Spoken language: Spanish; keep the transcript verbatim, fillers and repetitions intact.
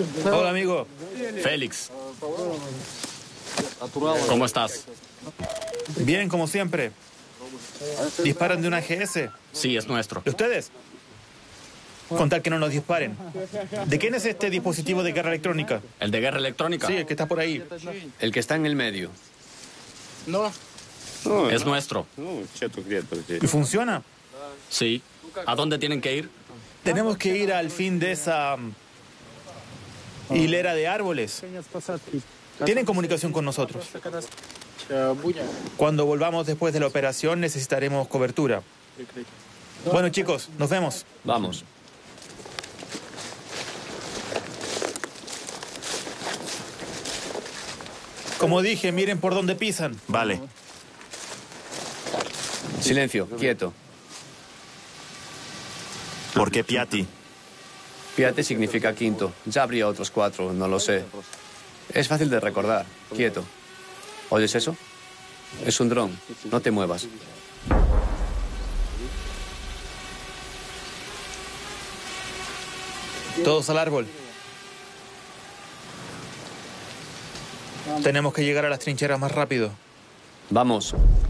Hola, amigo. Félix. ¿Cómo estás? Bien, como siempre. ¿Disparan de una G S? Sí, es nuestro. ¿De ustedes? Con tal que no nos disparen. ¿De quién es este dispositivo de guerra electrónica? ¿El de guerra electrónica? Sí, el que está por ahí. El que está en el medio. Es nuestro. ¿Y funciona? Sí. ¿A dónde tienen que ir? Tenemos que ir al fin de esa um, hilera de árboles. Tienen comunicación con nosotros. Cuando volvamos después de la operación necesitaremos cobertura. Bueno, chicos, nos vemos. Vamos. Como dije, miren por dónde pisan. Vale. Silencio, quieto. ¿Por qué Piatti? Piatti significa quinto. Ya habría otros cuatro, no lo sé. Es fácil de recordar. Quieto. ¿Oyes eso? Es un dron. No te muevas. Todos al árbol. Tenemos que llegar a las trincheras más rápido. Vamos.